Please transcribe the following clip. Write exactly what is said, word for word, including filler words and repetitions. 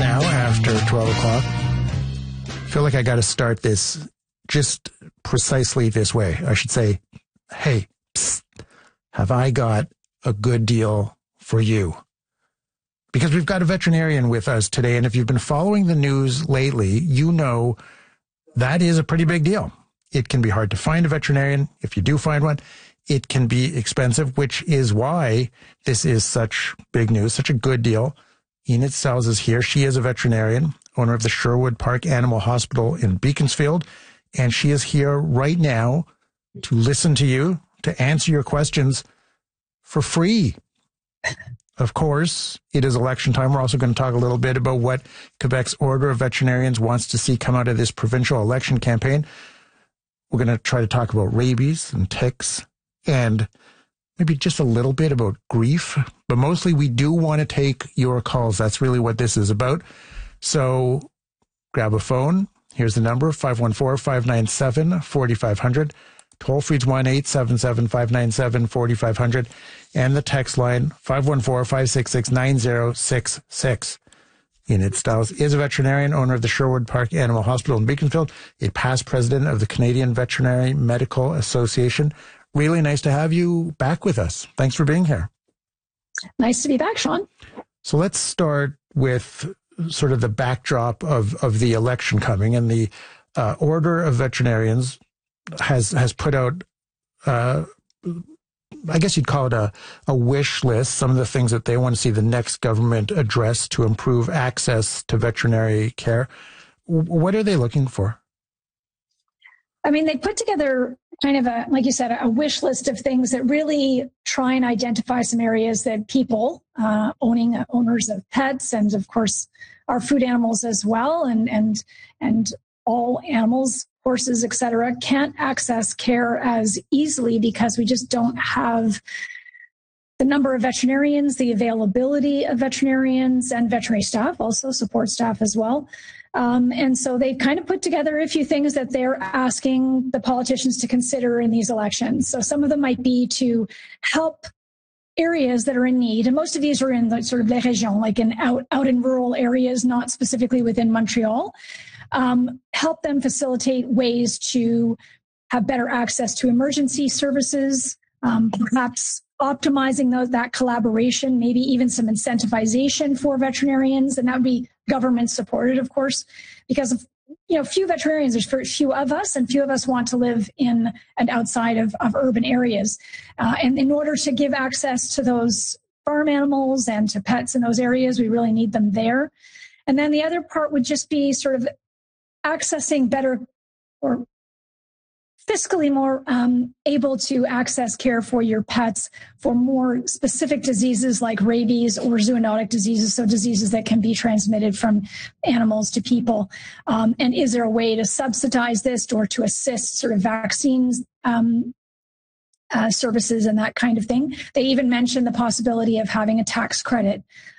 now after twelve o'clock. I feel like I got to start this just precisely this way. I should say, hey, psst, have I got a good deal for you? Because we've got a veterinarian with us today, and if you've been following the news lately, you know that is a pretty big deal. It can be hard to find a veterinarian. If you do find one, it can be expensive, which is why this is such big news, such a good deal. Enid Stiles is here. She is a veterinarian, owner of the Sherwood Park Animal Hospital in Beaconsfield, and she is here right now to listen to you, to answer your questions for free. Of course, it is election time. We're also going to talk a little bit about what Quebec's Order of Veterinarians wants to see come out of this provincial election campaign. We're going to try to talk about rabies and ticks and maybe just a little bit about grief. But mostly we do want to take your calls. That's really what this is about. So grab a phone. Here's the number, five one four, five nine seven, four five zero zero. Toll free is one eight seven seven, five nine seven, four five zero zero. And the text line, five one four, five six six, nine zero six six. Enid Stiles is a veterinarian, owner of the Sherwood Park Animal Hospital in Beaconsfield, a past president of the Canadian Veterinary Medical Association. Really nice to have you back with us. Thanks for being here. Nice to be back, Sean. So let's start with sort of the backdrop of, of the election coming, and the uh, Order of Veterinarians has has put out, uh, I guess you'd call it a, a wish list, some of the things that they want to see the next government address to improve access to veterinary care. What are they looking for? I mean, they put together kind of a, like you said, a wish list of things that really try and identify some areas that people, uh, owning uh, owners of pets, and of course our food animals as well, and and and all animals, horses, et cetera, can't access care as easily because we just don't have the number of veterinarians, the availability of veterinarians and veterinary staff, also support staff as well. Um, and so they've kind of put together a few things that they're asking the politicians to consider in these elections. So some of them might be to help areas that are in need. And most of these are in the sort of les régions, like in out, out in rural areas, not specifically within Montreal. Um, help them facilitate ways to have better access to emergency services, um, perhaps optimizing those, that collaboration, maybe even some incentivization for veterinarians, and that would be government supported, of course, because of, you know, few veterinarians, there's few of us, and few of us want to live in and outside of, of urban areas. Uh, and in order to give access to those farm animals and to pets in those areas, we really need them there. And then the other part would just be sort of accessing better or fiscally more um, able to access care for your pets for more specific diseases like rabies or zoonotic diseases, so diseases that can be transmitted from animals to people. Um, and is there a way to subsidize this or to assist sort of vaccines um, uh, services and that kind of thing? They even mentioned the possibility of having a tax credit